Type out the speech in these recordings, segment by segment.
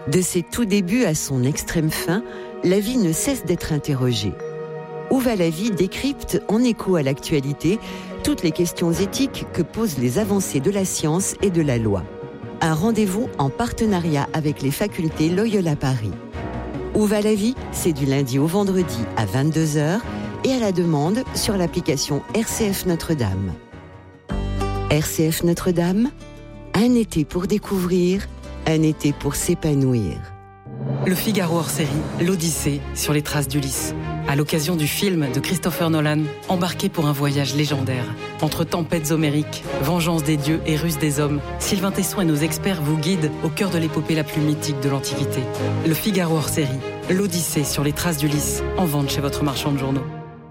De ses tout débuts à son extrême fin, la vie ne cesse d'être interrogée. Où va la vie décrypte, en écho à l'actualité, toutes les questions éthiques que posent les avancées de la science et de la loi. Un rendez-vous en partenariat avec les facultés Loyola Paris. Où va la vie ? C'est du lundi au vendredi à 22h et à la demande sur l'application RCF Notre-Dame. RCF Notre-Dame, un été pour découvrir, un été pour s'épanouir. Le Figaro hors série, l'Odyssée sur les traces d'Ulysse. À l'occasion du film de Christopher Nolan, embarqué pour un voyage légendaire. Entre tempêtes homériques, vengeance des dieux et ruse des hommes, Sylvain Tesson et nos experts vous guident au cœur de l'épopée la plus mythique de l'Antiquité. Le Figaro hors série, l'Odyssée sur les traces d'Ulysse, en vente chez votre marchand de journaux.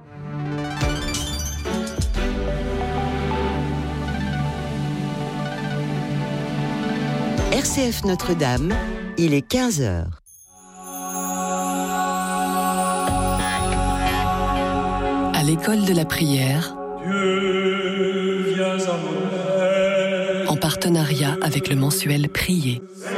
RCF Notre-Dame, il est 15h. À l'école de la prière, en partenariat avec le mensuel Prier.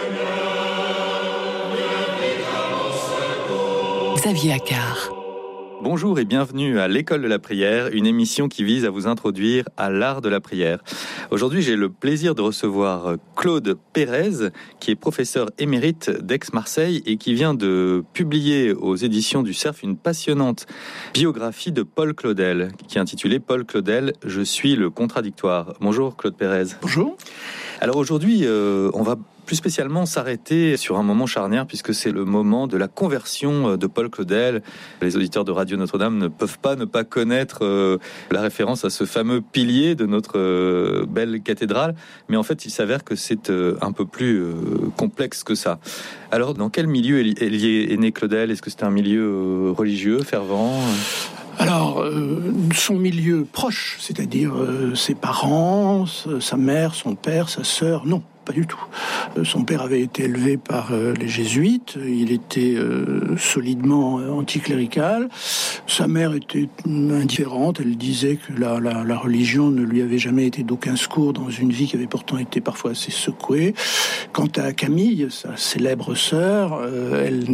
Xavier Accard. Bonjour et bienvenue à l'École de la prière, une émission qui vise à vous introduire à l'art de la prière. Aujourd'hui, j'ai le plaisir de recevoir Claude Pérez, qui est professeur émérite d'Aix-Marseille et qui vient de publier aux éditions du Cerf une passionnante biographie de Paul Claudel, qui est intitulée « Paul Claudel, je suis le contradictoire ». Bonjour Claude Pérez. Bonjour. Alors aujourd'hui, on va plus spécialement s'arrêter sur un moment charnière puisque c'est le moment de la conversion de Paul Claudel. Les auditeurs de Radio Notre-Dame ne peuvent pas ne pas connaître la référence à ce fameux pilier de notre belle cathédrale, mais en fait il s'avère que c'est un peu plus complexe que ça. Alors dans quel milieu est né Claudel ? Est-ce que c'était un milieu religieux, fervent ? Alors, son milieu proche, c'est-à-dire ses parents, sa mère, son père, sa sœur, non. Pas du tout. Son père avait été élevé par les jésuites, il était solidement anticlérical. Sa mère était indifférente, elle disait que la religion ne lui avait jamais été d'aucun secours dans une vie qui avait pourtant été parfois assez secouée. Quant à Camille, sa célèbre sœur, elle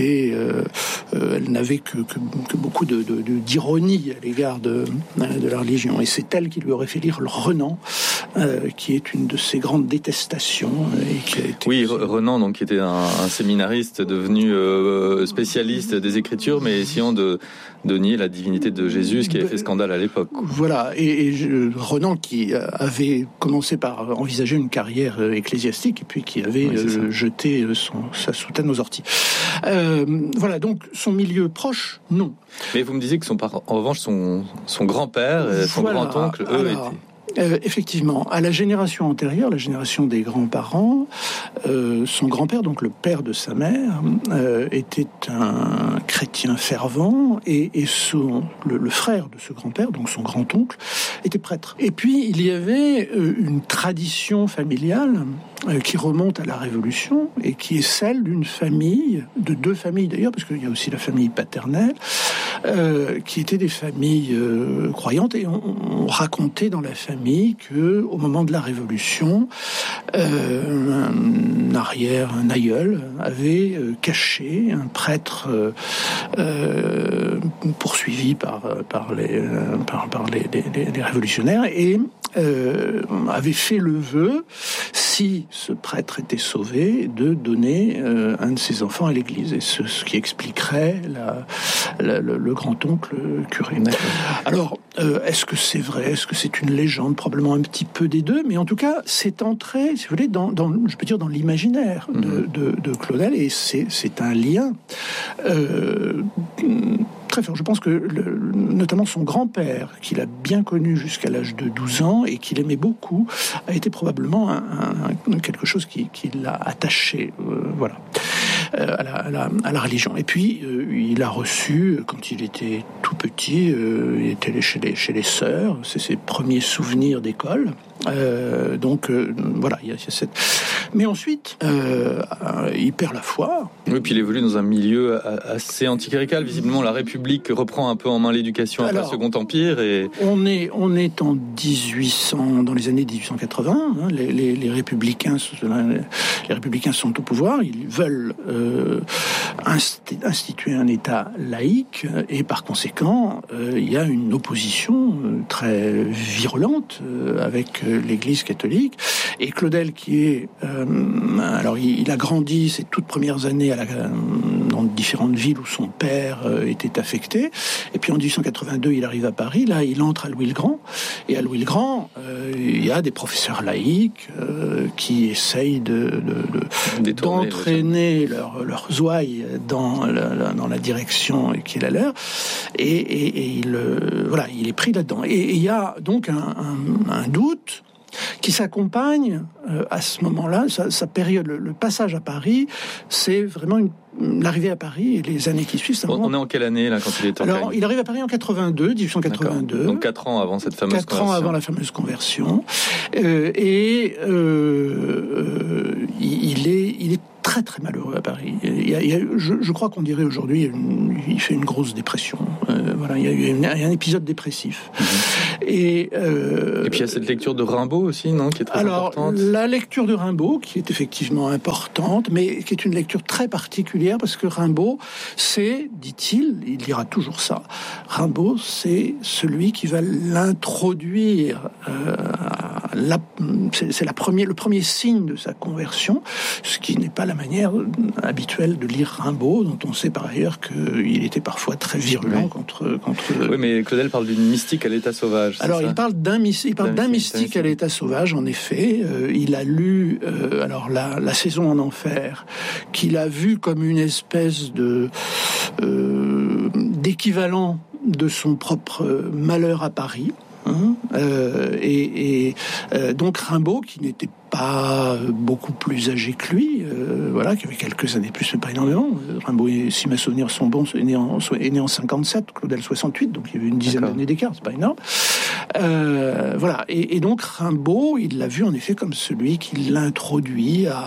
n'avait que beaucoup d'ironie à l'égard de la religion. Et c'est elle qui lui aurait fait lire le Renan, qui est une de ses grandes détestations. Et qui a été Renan, donc, qui était un séminariste devenu spécialiste des Écritures, mais essayant de nier la divinité de Jésus, ce qui avait fait scandale à l'époque. Voilà, et Renan qui avait commencé par envisager une carrière ecclésiastique et puis qui avait jeté sa soutane aux orties. Voilà, donc son milieu proche, non. Mais vous me disiez que en revanche, son grand-père, son grand-oncle, eux, étaient... Effectivement, à la génération antérieure, la génération des grands-parents, son grand-père, donc le père de sa mère, était un chrétien fervent et le frère de ce grand-père, donc son grand-oncle, était prêtre. Et puis, il y avait une tradition familiale qui remonte à la Révolution et qui est celle d'une famille, de deux familles d'ailleurs, parce qu'il y a aussi la famille paternelle, qui étaient des familles croyantes, et on racontait dans la famille que au moment de la Révolution, un aïeul avait caché un prêtre poursuivi par les révolutionnaires et avait fait le vœu, si ce prêtre était sauvé, de donner un de ses enfants à l'église. Et ce qui expliquerait le grand-oncle curé. Alors, est-ce que c'est vrai ? Est-ce que c'est une légende ? Probablement un petit peu des deux, mais en tout cas, c'est entré, si vous voulez, dans l'imaginaire de Claudel, et c'est un lien très fort. Je pense que notamment son grand-père, qu'il a bien connu jusqu'à l'âge de 12 ans et qu'il aimait beaucoup, a été probablement quelque chose qui l'a attaché à la religion. Et puis, il a reçu, quand il était tout petit, petit, il était chez les sœurs, c'est ses premiers souvenirs d'école. Voilà, il y a cette... Mais ensuite, il perd la foi. Oui, puis il évolue dans un milieu assez anticlérical. Visiblement, la République reprend un peu en main l'éducation après le Second Empire. Et... On est en 1800, dans les années 1880. Hein, les républicains sont au pouvoir. Ils veulent instituer un État laïque, et par conséquent, il y a une opposition très virulente avec l'Église catholique. Et Claudel, qui est... alors, il a grandi ses toutes premières années dans différentes villes où son père était affecté. Et puis en 1882, il arrive à Paris. Là, il entre à Louis-le-Grand. Et à Louis-le-Grand, il y a des professeurs laïcs qui essayent d'entraîner leurs ouailles dans la direction qui est la leur. Et il est pris là-dedans. Et il y a donc un doute qui s'accompagne à ce moment-là, sa période, le passage à Paris, c'est vraiment l'arrivée à Paris et les années qui suivent. On est en quelle année là quand il est en Alors, il arrive à Paris en 1882. D'accord. Donc 4 ans avant cette fameuse conversion. 4 ans avant la fameuse conversion. Il est très très malheureux à Paris. Je crois qu'on dirait aujourd'hui, il fait une grosse dépression. Voilà, il y a eu un épisode dépressif. Et puis il y a cette lecture de Rimbaud aussi, non, qui est très importante. La lecture de Rimbaud, qui est effectivement importante, mais qui est une lecture très particulière, parce que Rimbaud, c'est, dit-il, il dira toujours ça, Rimbaud, c'est celui qui va l'introduire, c'est le premier signe de sa conversion, ce qui n'est pas la manière habituelle de lire Rimbaud, dont on sait par ailleurs qu'il était parfois très virulent contre... Oui, mais Claudel parle d'une mystique à l'état sauvage. Alors, il parle d'un mystique à l'état sauvage, en effet. Il a lu la saison en enfer, qu'il a vu comme une espèce d'équivalent de son propre malheur à Paris. Donc Rimbaud, qui n'était pas beaucoup plus âgé que lui, qui avait quelques années plus, mais pas énormément. Rimbaud, si mes souvenirs sont bons, est né en 57, Claudel 68, donc il y avait une dizaine d'années d'écart, c'est pas énorme. Et donc Rimbaud, il l'a vu en effet comme celui qui l'introduit à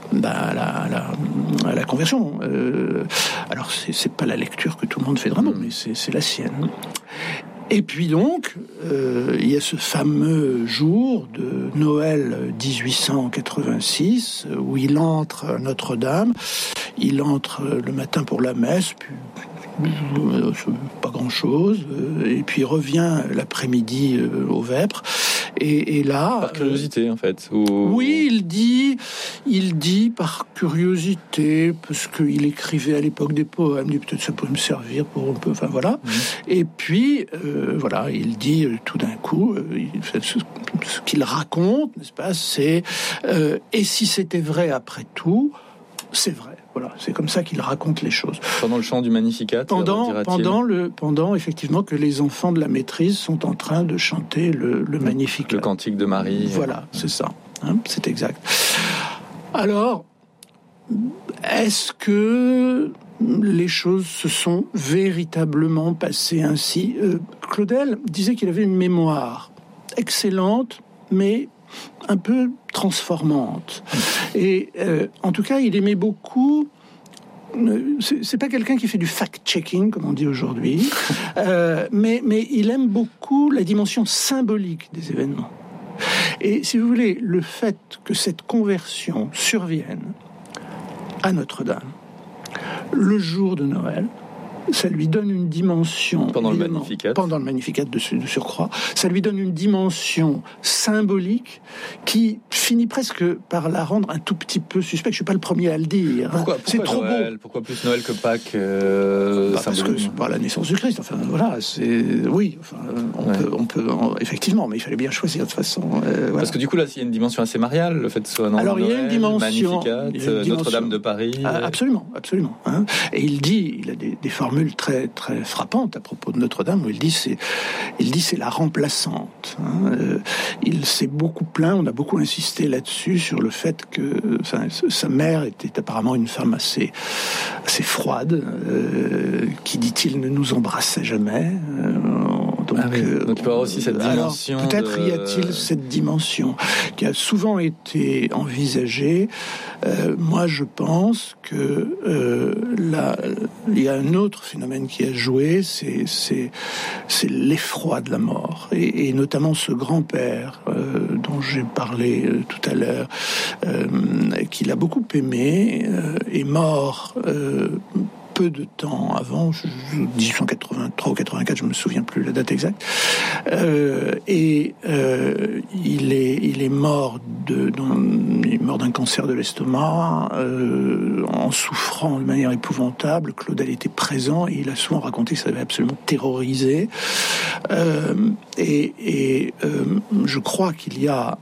la conversion. Alors c'est pas la lecture que tout le monde fait de Rimbaud, mais c'est la sienne. Et puis donc, il y a ce fameux jour de Noël 1886 où il entre à Notre-Dame. Il entre le matin pour la messe, puis pas grand-chose, et puis il revient l'après-midi au Vêpres. Et là, par curiosité en fait. Oui, il dit par curiosité, parce qu'il écrivait à l'époque des poèmes, il dit peut-être ça pourrait me servir pour un peu, enfin voilà. Et puis il dit tout d'un coup, ce qu'il raconte, n'est-ce pas, c'est et si c'était vrai après tout, c'est vrai. Voilà, c'est comme ça qu'il raconte les choses. Pendant le chant du Magnificat, pendant effectivement que les enfants de la maîtrise sont en train de chanter le Magnificat. Le cantique de Marie. Voilà, c'est ça. C'est exact. Alors, est-ce que les choses se sont véritablement passées ainsi ? Claudel disait qu'il avait une mémoire excellente, mais un peu transformante. Et en tout cas, il aimait beaucoup... C'est pas quelqu'un qui fait du fact-checking, comme on dit aujourd'hui, mais il aime beaucoup la dimension symbolique des événements. Et si vous voulez, le fait que cette conversion survienne à Notre-Dame, le jour de Noël, ça lui donne une dimension... Pendant le Magnificat de surcroît. Ça lui donne une dimension symbolique qui finit presque par la rendre un tout petit peu suspecte. Je suis pas le premier à le dire. Pourquoi c'est trop Noël, beau. Pourquoi plus Noël que Pâques parce que c'est pas la naissance du Christ. Enfin, voilà, on peut effectivement, mais il fallait bien choisir de toute façon. Voilà. Parce que du coup, là, il y a une dimension assez mariale, le fait de soit Alors, il y a une dimension... Magnificat, Notre-Dame de Paris... Absolument. Et il a des formes formule très très frappante à propos de Notre-Dame où il dit c'est la remplaçante. Il s'est beaucoup plaint, on a beaucoup insisté là-dessus sur le fait que sa mère était apparemment une femme assez froide, qui, dit-il, ne nous embrassait jamais. Donc il peut y avoir aussi cette dimension. Alors, peut-être y a-t-il cette dimension qui a souvent été envisagée. Moi, je pense que il y a un autre phénomène qui a joué, c'est l'effroi de la mort, et notamment ce grand-père dont j'ai parlé tout à l'heure, qu'il a beaucoup aimé, est mort peu de temps avant, 1883 ou 84, je me souviens plus la date exacte, et il est mort d'un cancer de l'estomac, en souffrant de manière épouvantable. Claudel était présent et il a souvent raconté que ça l'avait absolument terrorisé. Je crois qu'il y a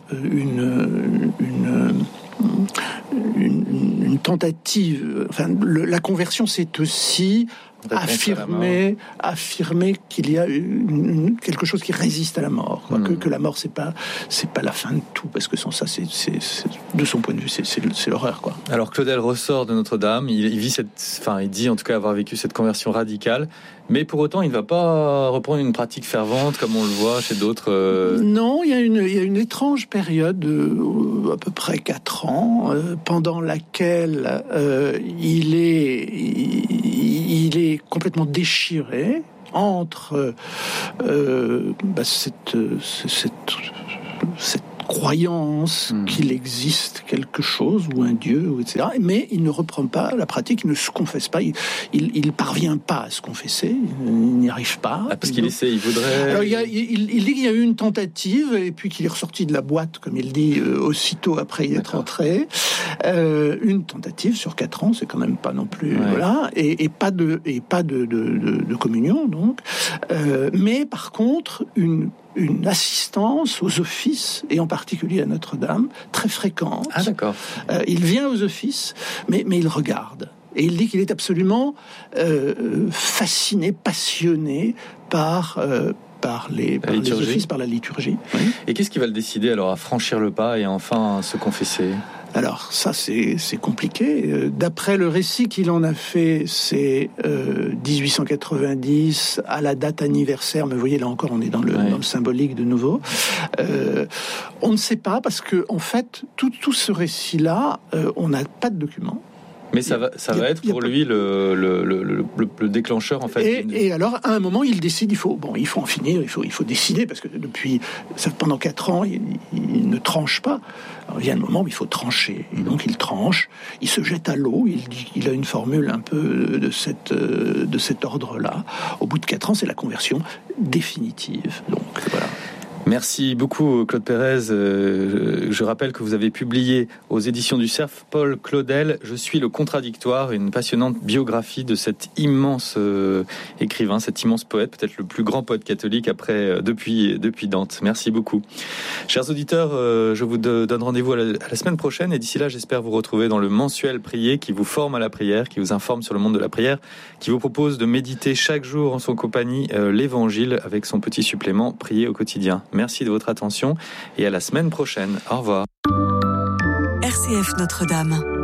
une tentative. Enfin, la conversion, c'est aussi affirmer qu'il y a quelque chose qui résiste à la mort, quoi. Que la mort c'est pas la fin de tout, parce que sans ça c'est de son point de vue c'est l'horreur, quoi. Alors Claudel ressort de Notre-Dame, il dit en tout cas avoir vécu cette conversion radicale, mais pour autant il ne va pas reprendre une pratique fervente comme on le voit chez d'autres. Non, il y a une étrange période à peu près 4 ans pendant laquelle il est complètement déchiré entre cette croyance qu'il existe quelque chose ou un dieu, etc. Mais il ne reprend pas la pratique, il ne se confesse pas, il parvient pas à se confesser, il n'y arrive pas. Parce qu'il essaie, il voudrait... Alors, il dit qu'il y a eu une tentative, et puis qu'il est ressorti de la boîte, comme il dit, aussitôt après y être entré. Une tentative sur 4 ans, c'est quand même pas non plus... Ouais. Voilà, et pas de communion, donc. Mais par contre, une assistance aux offices, et en particulier à Notre-Dame, très fréquente. Ah, d'accord. Il vient aux offices, mais il regarde. Et il dit qu'il est absolument fasciné, passionné par les offices, par la liturgie. Oui. Et qu'est-ce qui va le décider alors à franchir le pas et enfin se confesser ? Alors ça c'est compliqué. D'après le récit qu'il en a fait, c'est 1890 à la date anniversaire. Mais vous voyez, là encore on est dans le symbolique de nouveau. On ne sait pas, parce que en fait tout ce récit-là, on n'a pas de documents. Mais ça va être pour lui le déclencheur, en fait. Et alors, à un moment, il décide, il faut en finir, il faut décider, parce que pendant 4 ans, il ne tranche pas. Alors, il y a un moment où il faut trancher. Et donc, il tranche, il se jette à l'eau, il a une formule un peu de cet ordre-là. Au bout de 4 ans, c'est la conversion définitive. Donc, voilà. Merci beaucoup, Claude Pérez. Je rappelle que vous avez publié aux éditions du Cerf Paul Claudel, Je suis le contradictoire, une passionnante biographie de cet immense écrivain, cet immense poète, peut-être le plus grand poète catholique depuis Dante. Merci beaucoup. Chers auditeurs, je vous donne rendez-vous à la semaine prochaine, et d'ici là, j'espère vous retrouver dans le mensuel Prier, qui vous forme à la prière, qui vous informe sur le monde de la prière, qui vous propose de méditer chaque jour en son compagnie l'Évangile avec son petit supplément Prier au quotidien. Merci de votre attention et à la semaine prochaine. Au revoir. RCF Notre-Dame.